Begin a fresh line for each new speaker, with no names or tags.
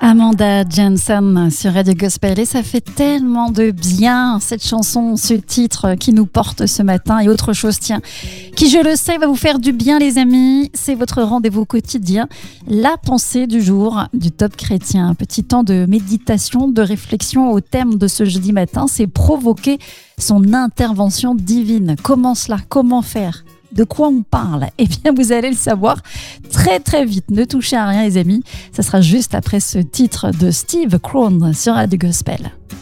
Amanda Jensen sur Radio Gospel et ça fait tellement de bien cette chanson, ce titre qui nous porte ce matin et autre chose tiens, qui je le sais va vous faire du bien les amis, c'est votre rendez-vous quotidien, la pensée du jour du Top Chrétien, un petit temps de méditation, de réflexion au thème de ce jeudi matin, c'est provoquer son intervention divine. Comment cela? Comment faire? De quoi on parle? Eh bien, vous allez le savoir très très vite. Ne touchez à rien les amis. Ça sera juste après ce titre de Steve Crown sur Radio Gospel.